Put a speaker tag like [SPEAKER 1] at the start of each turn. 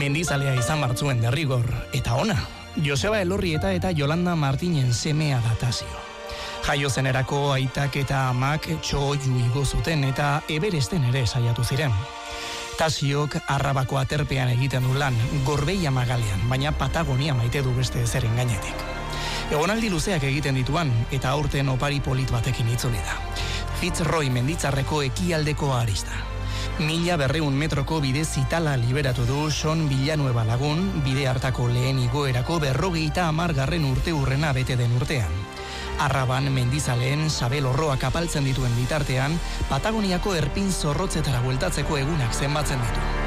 [SPEAKER 1] Mendizalea izan martzuen derrigor, eta ona, Joseba Elorrieta eta Yolanda Martinen semea da Tasio. Jaio zenerako aitak eta amak txoiu igo zuten eta Everesten ere saiatu ziren. Tasiok Arrabako aterpean egiten du lan, Gorbeia magalean, baina Patagonia maite du beste ezeren gainetik. Egonaldi luzeak egiten dituan, eta aurten opari polit batekin itzuli da. Fitzroy Menditzarreko ekialdeko arista. 1200 metroko bide zitala liberatu du Son Villanueva lagun, bide hartako lehen igoerako 50. urte urrena bete den urtean. Arraban mendizaleen sabel horroak apaltzen dituen bitartean, Patagoniako erpin zorrotzetara bueltatzeko egunak zenbatzen ditu.